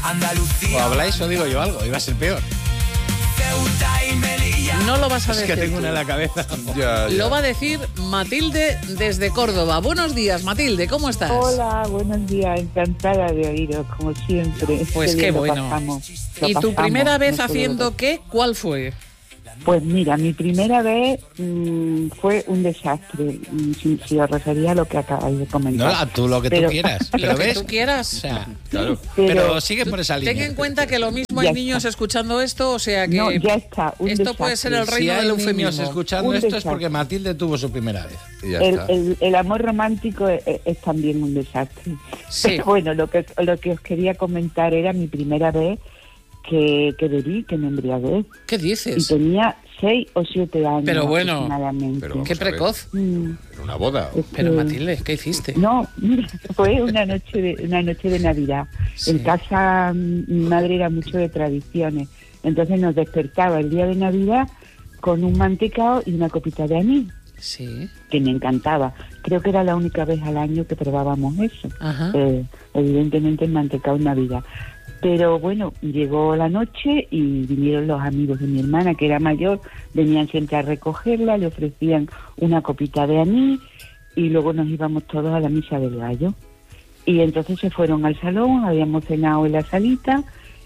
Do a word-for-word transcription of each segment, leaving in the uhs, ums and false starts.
O habláis o digo yo algo, iba a ser peor. No lo vas a Es decir. que tengo tú. una en la cabeza. Ya, ya. Lo va a decir Matilde desde Córdoba. Buenos días, Matilde, ¿cómo estás? Hola, buenos días, encantada de oíros, como siempre. Pues qué bien lo bueno. pasamos, lo ¿Y tu pasamos, primera vez no solo haciendo lo- qué? ¿Cuál fue? Pues mira, mi primera vez mmm, fue un desastre, mm, si, si os refería a lo que acabáis de No, comentar. a tú lo que Pero- tú quieras. Pero Lo que ves, tú quieras. o sea, Claro. Pero, pero sigue por esa línea. Ten en cuenta que lo mismo hay Ya niños está. escuando esto, o sea que no, ya está, un esto desastre. puede ser el Si reino hay del niños eufemismo. escuchando Un esto es desastre. porque Matilde tuvo su primera vez. Y ya El, está. el, el amor romántico es, es también un desastre. Sí. Pero bueno, lo que, lo que os quería comentar era mi primera vez que, que bebí, que me embriagué. ¿Qué Y dices? tenía seis o siete años Pero bueno, aproximadamente. pero vamos Qué a ver. precoz. Mm, Era una boda. es Pero que- Matilde, ¿qué hiciste? No, mira, fue una noche de, una noche de Navidad. Sí. En casa mm, mi madre era mucho de tradiciones. Entonces nos despertaba el día de Navidad con un mantecao y una copita de anís, Sí. que me encantaba. Creo que era la única vez al año que probábamos eso. Ajá. Eh, evidentemente el mantecao en Navidad. Pero bueno, llegó la noche y vinieron los amigos de mi hermana, que era mayor, venían siempre a recogerla, le ofrecían una copita de anís y luego nos íbamos todos a la misa del gallo. Y entonces se fueron al salón, habíamos cenado en la salita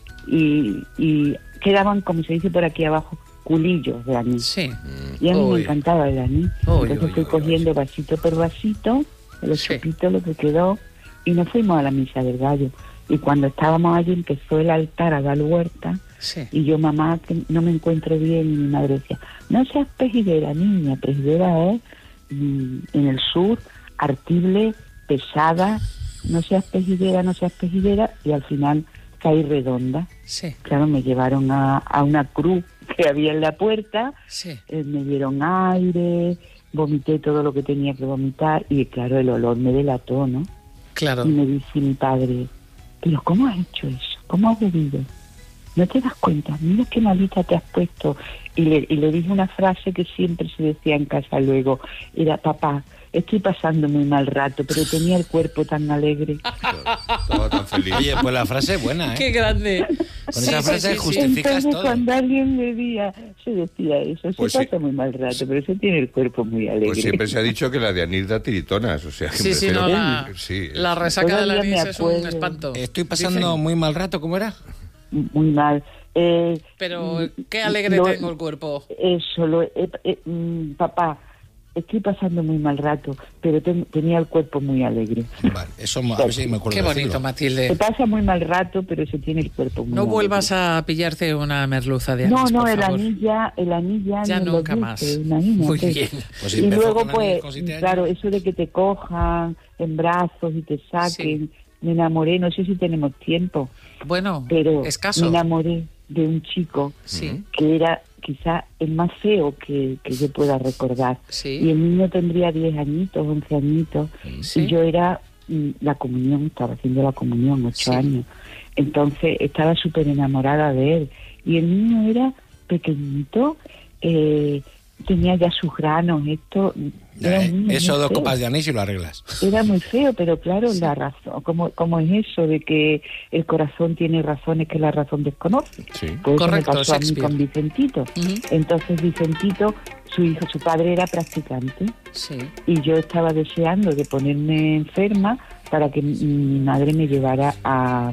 y, y quedaban, como se dice por aquí abajo, culillos de anís. Sí. Y a mí Uy. me encantaba el anís. Uy, Entonces uy, fui uy, cogiendo vasito por vasito, el Sí. chupito, lo que quedó, y nos fuimos a la misa del gallo. Y cuando estábamos allí empezó el altar a dar vuelta, Sí. y yo, mamá, que no me encuentro bien, y mi madre decía, no seas pejidera, niña, pejidera es mm, en el sur, artible, pesada, no seas pejidera, no seas pejidera, y al final caí redonda. Sí. Claro, me llevaron a, a una cruz que había en la puerta, Sí. eh, me dieron aire, vomité todo lo que tenía que vomitar, y claro, el olor me delató, ¿no? Claro. Y me dice mi padre, pero ¿cómo has hecho eso? ¿Cómo has bebido? ¿No te das cuenta? Mira qué malita te has puesto. Y le, y le dije una frase que siempre se decía en casa luego, era, papá, estoy pasando muy mal rato, pero tenía el cuerpo tan alegre. Estaba tan feliz. Oye, pues la frase es buena, ¿eh? Qué grande. Con esa frase justi- Entonces Justificas todo. cuando alguien bebía, se decía eso, Pues se sí. pasa muy mal rato, pero se tiene el cuerpo muy alegre. Pues siempre se ha dicho que la de anís da tiritonas, o sea, que Sí, sí, prefiero- no, la, sí, la es- resaca del Todavía me anís es un acuerdo. espanto. Estoy pasando Dicen. muy mal rato, ¿cómo era? Muy mal. Eh, Pero mm, qué alegre lo- tengo el cuerpo. Eso, lo, eh, eh, mm, papá, estoy pasando muy mal rato, pero ten- tenía el cuerpo muy alegre. Vale, eso a ver si me acuerdo Qué de bonito, decirlo. Se Matilde. pasa muy mal rato, pero se tiene el cuerpo muy No alegre. vuelvas a pillarte una merluza de No, anís, no, por el favor. anís ya, el anís ya, Ya ni lo nunca dulce, más. imagínate. Muy bien. Pues y empezó luego, con anís pues, con siete años. claro, eso de que te cojan en brazos y te saquen, me enamoré, no sé si tenemos tiempo, Bueno, pero me escaso. enamoré de un chico Sí, que era quizá el más feo que, que yo pueda recordar. Y sí, el niño tendría diez añitos, once añitos, sí. y yo era mm, la comunión, estaba haciendo la comunión, ocho Sí. años. Entonces estaba súper enamorada de él. Y el niño era pequeñito, eh, tenía ya sus granos, esto... Era un niño Eso muy dos feo. copas de anís y lo arreglas. Era muy feo, pero claro, la razón, como, como es eso de que el corazón tiene razones que la razón desconoce. Sí. Pues Correcto, eso me pasó a mí Shakespeare. con Vicentito. Ujú. Entonces Vicentito, su hijo, su padre era practicante Sí. y yo estaba deseando de ponerme enferma para que mi, mi madre me llevara a,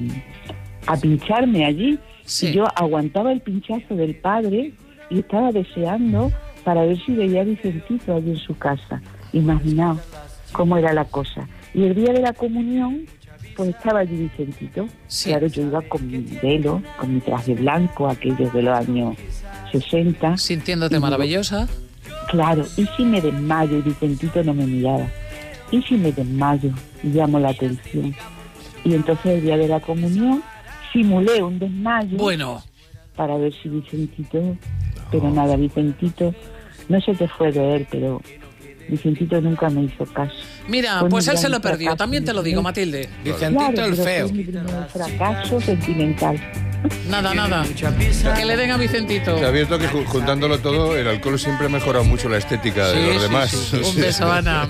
a pincharme allí. Sí. Y yo aguantaba el pinchazo del padre y estaba deseando para ver si veía a Vicentito allí en su casa. Imaginaos cómo era la cosa. Y el día de la comunión, pues estaba allí Vicentito. Sí. Claro, yo iba con mi velo, con mi traje blanco, aquellos de los años sesenta. Sintiéndote Y maravillosa. Claro, ¿y si me desmayo y Vicentito no me miraba? ¿Y si me desmayo y llamo la atención? Y entonces el día de la comunión simulé un desmayo Bueno, para ver si Vicentito... Pero nada, Vicentito, no sé qué fue de él, pero Vicentito nunca me hizo caso. mira, Fue pues un él se gran lo perdió. fracaso. También te lo digo, Matilde. Vicentito Claro, el pero feo. fue mi primer fracaso sentimental. Nada, nada. Que le den a Vicentito. Se ha abierto que ju- juntándolo todo, el alcohol siempre ha mejorado mucho la estética de Sí, los sí, demás. sí. Un beso, Ana.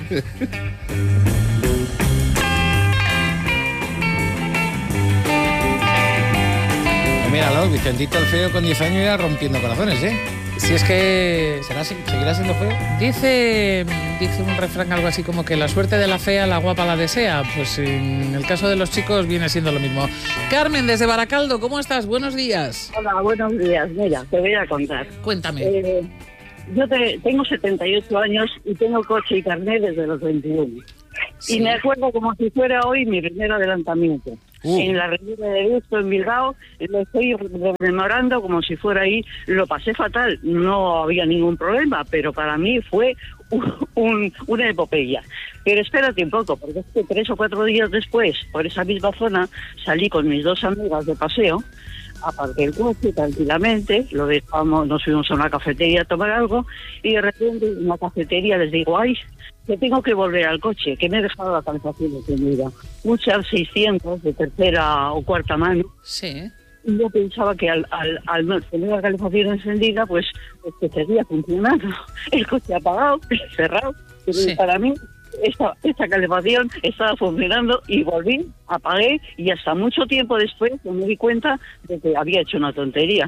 míralo, Vicentito el feo con diez años ya rompiendo corazones, ¿eh? Si es que ¿Será, ¿Seguirá siendo feo? dice, dice un refrán algo así como que la suerte de la fea, la guapa la desea. Pues en el caso de los chicos viene siendo lo mismo. Carmen, desde Baracaldo, ¿cómo estás? Buenos días. Hola, buenos días. Mira, te voy a contar. Cuéntame. Eh, yo te, tengo setenta y ocho años y tengo coche y carnet desde los veintiuno. Sí. Y me acuerdo como si fuera hoy mi primer adelantamiento. Uh. En la Riviera de Gusto, en Bilbao, lo estoy rememorando como si fuera ahí. Lo pasé fatal, no había ningún problema, pero para mí fue un, un, una epopeya. Pero espérate un poco, porque es que tres o cuatro días después, por esa misma zona, salí con mis dos amigas de paseo, aparqué el coche tranquilamente, lo dejamos, nos fuimos a una cafetería a tomar algo, y de repente en la cafetería les digo, ay, que tengo que volver al coche, que me he dejado la calefacción encendida. Un Char seiscientos de tercera o cuarta mano. Sí. Y yo pensaba que al, al, al no tener la calefacción encendida, pues, pues que seguía funcionando. El coche apagado, cerrado. Pero Sí. para mí, esta, esta calefacción estaba funcionando y volví, apagué, y hasta mucho tiempo después me di cuenta de que había hecho una tontería.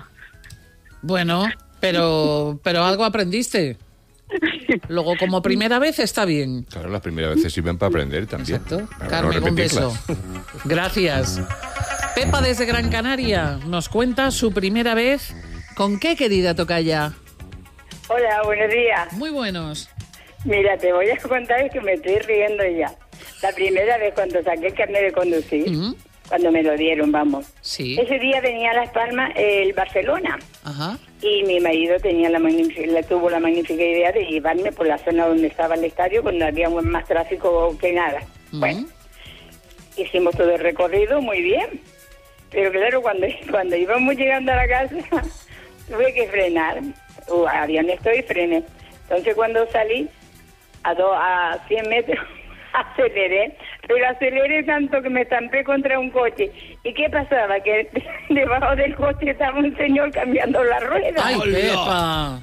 Bueno, pero, pero algo aprendiste. Luego, como primera vez, está bien. Claro, las primeras veces sirven para aprender también. Exacto. Para no Carmen, un beso. repetirlas. Gracias. Pepa desde Gran Canaria nos cuenta su primera vez. ¿Con qué, querida tocaya? Hola, buenos días. Muy buenos. Mira, te voy a contar que me estoy riendo ya. La primera vez cuando saqué el carnet de conducir, Ujú. cuando me lo dieron, vamos. Sí. Ese día venía a Las Palmas el Barcelona Ajá. y mi marido tenía la magnífica, la, tuvo la magnífica idea de llevarme por la zona donde estaba el estadio cuando había más tráfico que nada. Ujú. Bueno, hicimos todo el recorrido muy bien, pero claro, cuando, cuando íbamos llegando a la casa tuve que frenar. Uh, había estoy y frené. Entonces cuando salí a, do, a cien metros aceleré, pero aceleré tanto que me estampé contra un coche. ¿Y qué pasaba? Que debajo del coche estaba un señor cambiando la rueda. ¡Ay, Pepa!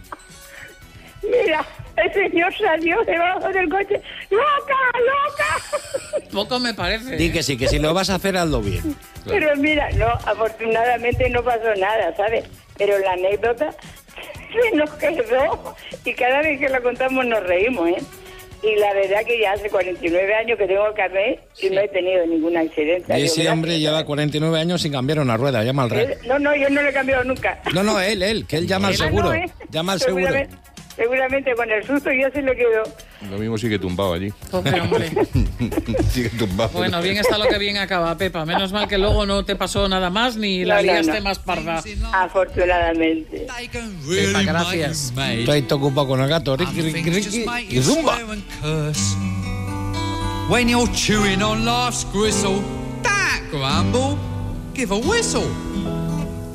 Mira, el señor salió debajo del coche. ¡Loca, loca! Poco me parece. Di que sí, que si lo vas a hacer, hazlo bien. Pero mira, no, afortunadamente no pasó nada, ¿sabes? Pero la anécdota se nos quedó y cada vez que la contamos nos reímos, ¿eh? Y la verdad que ya hace cuarenta y nueve años que tengo carnet y Sí. no he tenido ningún accidente. Y ese Digo, hombre gracias. lleva cuarenta y nueve años sin cambiar una rueda, llama al rey. Él- No, no, yo no lo he cambiado nunca. No, no, él, él, que él llama al Ah, seguro. no, ¿eh? Llama al seguro. Seguramente, seguramente con el susto ya se le quedó. Lo mismo sigue tumbado allí. Pobre hombre. Sigue tumbado. Bueno, bien está lo que bien acaba, Pepa. Menos mal que luego no te pasó nada más ni la No, no, liaste no. más parda. Afortunadamente. Pepa, gracias. Estoy todo ocupado con el gato. Ricky, Ricky, Ricky. Y zumba. When you're chewing on life's gristle, that grumble, give a whistle.